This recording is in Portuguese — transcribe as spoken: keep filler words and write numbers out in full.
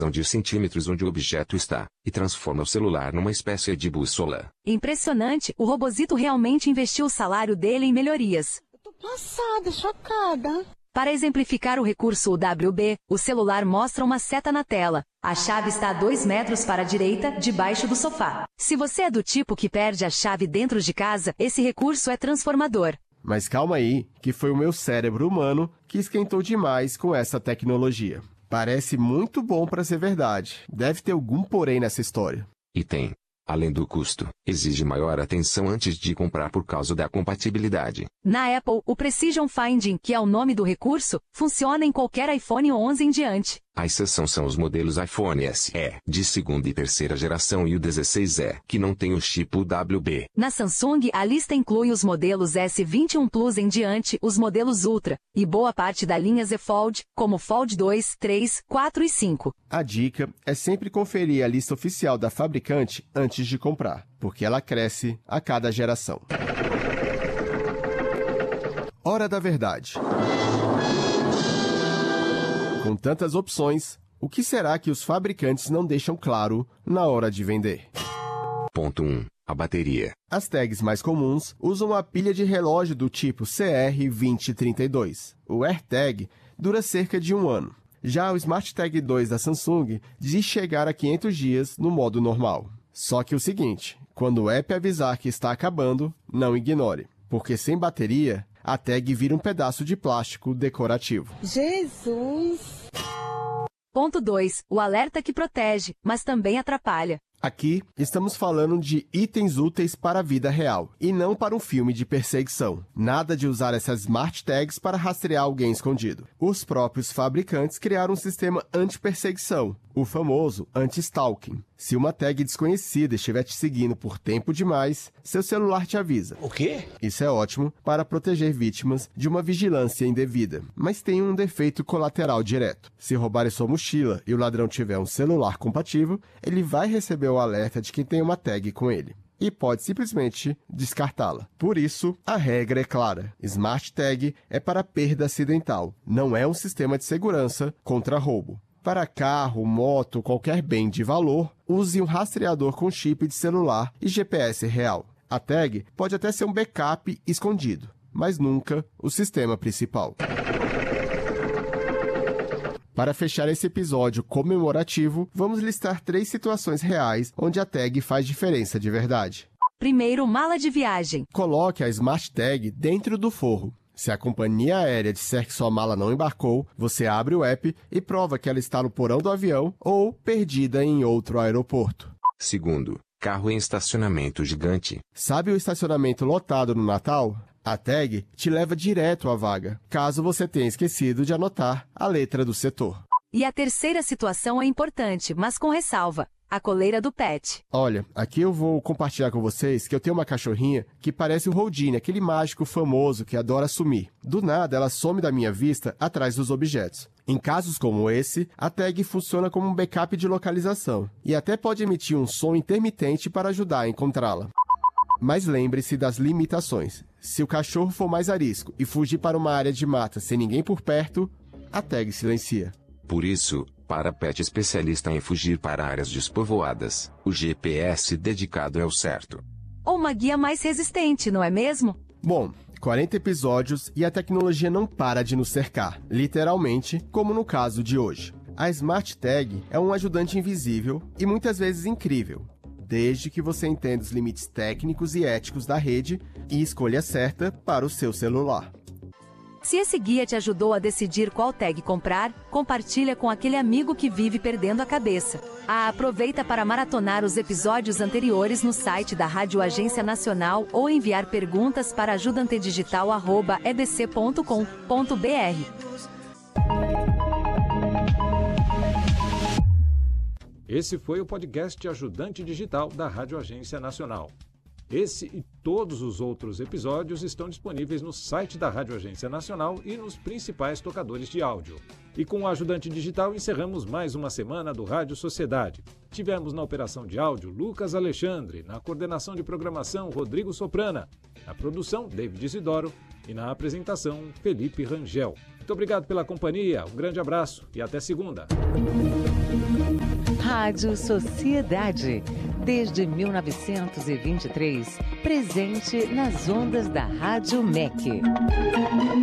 de centímetros onde o objeto está, e transforma o celular numa espécie de bússola. Impressionante, o robozito realmente investiu o salário dele em melhorias. Eu tô passada, chocada. Para exemplificar o recurso U W B, o celular mostra uma seta na tela. A chave está a dois metros para a direita, debaixo do sofá. Se você é do tipo que perde a chave dentro de casa, esse recurso é transformador. Mas calma aí, que foi o meu cérebro humano que esquentou demais com essa tecnologia. Parece muito bom para ser verdade. Deve ter algum porém nessa história. E tem. Além do custo, exige maior atenção antes de comprar por causa da compatibilidade. Na Apple, o Precision Finding, que é o nome do recurso, funciona em qualquer iPhone onze em diante. A exceção são os modelos iPhone S E de segunda e terceira geração e o dezesseis E, que não tem o chip U W B. Na Samsung, a lista inclui os modelos S vinte e um Plus em diante, os modelos Ultra, e boa parte da linha Z Fold, como Fold dois, três, quatro e cinco. A dica é sempre conferir a lista oficial da fabricante antes de comprar, porque ela cresce a cada geração. Hora da verdade. Com tantas opções, o que será que os fabricantes não deixam claro na hora de vender? Ponto um. A bateria. As tags mais comuns usam a pilha de relógio do tipo C R vinte trinta e dois. O AirTag dura cerca de um ano. Já o Smart Tag dois da Samsung diz chegar a quinhentos dias no modo normal. Só que o seguinte, quando o app avisar que está acabando, não ignore, porque sem bateria, a tag vira um pedaço de plástico decorativo. Jesus! Ponto dois. O alerta que protege, mas também atrapalha. Aqui, estamos falando de itens úteis para a vida real, e não para um filme de perseguição. Nada de usar essas Smart Tags para rastrear alguém escondido. Os próprios fabricantes criaram um sistema anti-perseguição, o famoso anti-stalking. Se uma tag desconhecida estiver te seguindo por tempo demais, seu celular te avisa. O quê? Isso é ótimo para proteger vítimas de uma vigilância indevida, mas tem um defeito colateral direto. Se roubarem sua mochila e o ladrão tiver um celular compatível, ele vai receber o alerta de quem tem uma tag com ele e pode simplesmente descartá-la. Por isso, a regra é clara. Smart Tag é para perda acidental, não é um sistema de segurança contra roubo. Para carro, moto, qualquer bem de valor, use um rastreador com chip de celular e G P S real. A tag pode até ser um backup escondido, mas nunca o sistema principal. Para fechar esse episódio comemorativo, vamos listar três situações reais onde a tag faz diferença de verdade. Primeiro, mala de viagem. Coloque a Smart Tag dentro do forro. Se a companhia aérea disser que sua mala não embarcou, você abre o app e prova que ela está no porão do avião ou perdida em outro aeroporto. Segundo, carro em estacionamento gigante. Sabe o estacionamento lotado no Natal? A tag te leva direto à vaga, caso você tenha esquecido de anotar a letra do setor. E a terceira situação é importante, mas com ressalva. A coleira do pet. Olha, aqui eu vou compartilhar com vocês que eu tenho uma cachorrinha que parece o Houdini, aquele mágico famoso que adora sumir. Do nada, ela some da minha vista atrás dos objetos. Em casos como esse, a tag funciona como um backup de localização e até pode emitir um som intermitente para ajudar a encontrá-la. Mas lembre-se das limitações. Se o cachorro for mais arisco e fugir para uma área de mata sem ninguém por perto, a tag silencia. Por isso, para pet especialista em fugir para áreas despovoadas, o G P S dedicado é o certo. Ou uma guia mais resistente, não é mesmo? Bom, quarenta episódios e a tecnologia não para de nos cercar, literalmente, como no caso de hoje. A Smart Tag é um ajudante invisível e muitas vezes incrível, desde que você entenda os limites técnicos e éticos da rede e escolha a certa para o seu celular. Se esse guia te ajudou a decidir qual tag comprar, compartilha com aquele amigo que vive perdendo a cabeça. Ah, aproveita para maratonar os episódios anteriores no site da Rádio Agência Nacional ou enviar perguntas para ajudantedigital arroba e b c ponto com ponto b r. Esse foi o podcast Ajudante Digital da Rádio Agência Nacional. Esse e todos os outros episódios estão disponíveis no site da Rádio Agência Nacional e nos principais tocadores de áudio. E com o Ajudante Digital encerramos mais uma semana do Rádio Sociedade. Tivemos na operação de áudio Lucas Alexandre, na coordenação de programação Rodrigo Soprana, na produção David Isidoro e na apresentação Felipe Rangel. Muito obrigado pela companhia, um grande abraço e até segunda. Rádio Sociedade, desde mil novecentos e vinte e três, presente nas ondas da Rádio M E C.